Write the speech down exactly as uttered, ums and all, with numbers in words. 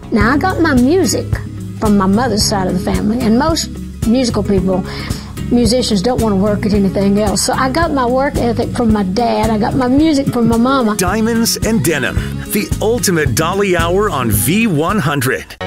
Now, I got my music from my mother's side of the family, and most musical people, musicians, don't want to work at anything else. So I got my work ethic from my dad. I got my music from my mama. Diamonds and Denim, the ultimate Dolly Hour on V one hundred.